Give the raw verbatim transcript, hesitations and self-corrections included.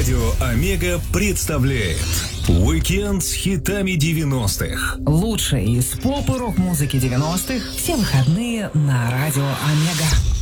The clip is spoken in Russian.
Радио Омега представляет Уикенд с хитами девяностых. Лучшее из поп и рок-музыки девяностых все выходные на Радио Омега.